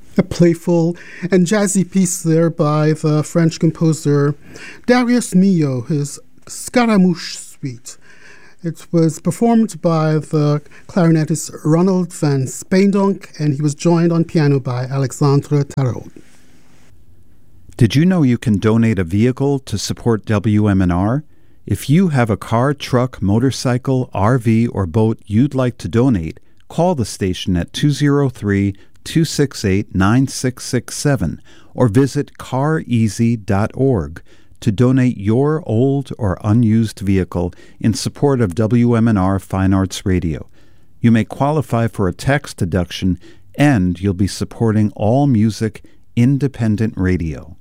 A playful and jazzy piece there by the French composer Darius Milhaud, his Scaramouche Suite. It was performed by the clarinetist Ronald van Speendonk, and he was joined on piano by Alexandre Tarot. Did you know you can donate a vehicle to support WMNR? If you have a car, truck, motorcycle, RV, or boat you'd like to donate, call the station at 203-268-9667 or visit careasy.org to donate your old or unused vehicle in support of WMNR Fine Arts Radio. You may qualify for a tax deduction, and you'll be supporting all music independent radio.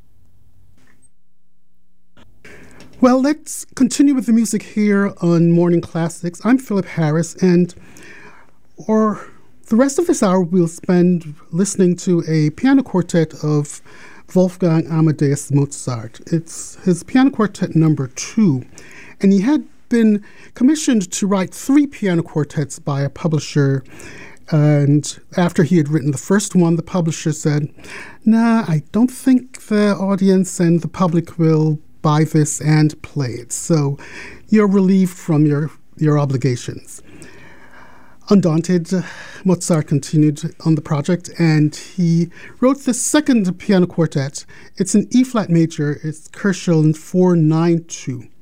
Well, let's continue with the music here on Morning Classics. I'm Philip Harris, and the rest of this hour we'll spend listening to a piano quartet of Wolfgang Amadeus Mozart. It's his piano quartet number 2, and he had been commissioned to write 3 piano quartets by a publisher, and after he had written the first one, the publisher said, "Nah, I don't think the audience and the public will buy this and play it, so you're relieved from your obligations." Undaunted, Mozart continued on the project, and he wrote the second piano quartet. It's in E-flat major. It's Köchel 492.